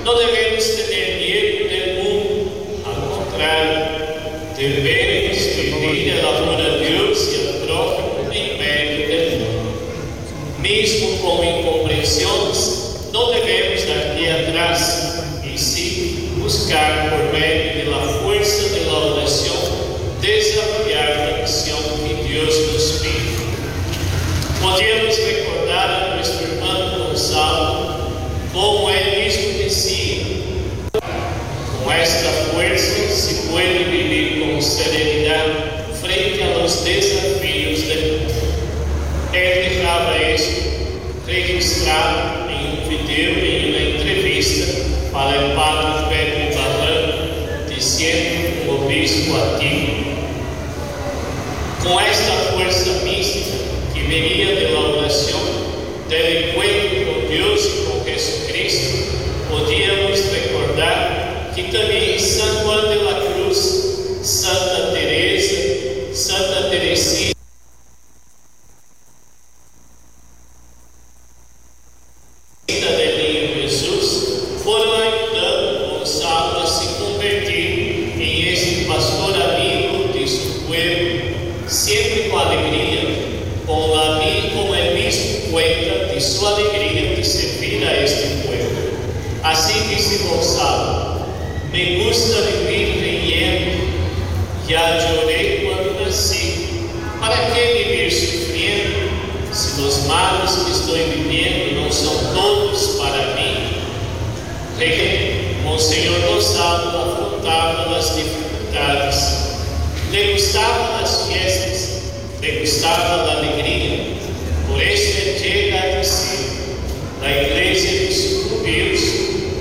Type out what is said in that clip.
No debemos tener miedo del mundo, al contrario, debemos vivir el amor a Dios y al prójimo en medio del mundo. Mesmo com incompreensões, não devemos dar pé atrás e sim buscar por meio da força da oração desafiar a missão que Deus nos pede. Podemos recordar a nosso irmão Gonçalo como ele mesmo dizia: com esta força se pode viver com serenidade frente aos desafios do mundo. Ele deixava isso registrado em vídeo em uma entrevista para o padre Pedro Barran, dizendo o bispo ativo: com esta força mística que venia da oração, do encontro com Deus e com Jesucristo, podíamos recordar que também São Juan de la Cruz, Santa Teresa, Santa Teresina, foram ajudando Gonçalo a se converter em este pastor amigo de seu povo, sempre com alegria, como ele mesmo cuenta de sua alegria de servir a este povo. Assim disse Gonçalo: me gusta vivir riendo, já chorei quando nasci, para que viver sofrendo, se os males que estou vivendo não são todos para mim? Monsenhor Gonçalo afrontava as dificuldades, lhe gostava das festas, lhe gostava da alegria, por isso ele chega a dizer: a igreja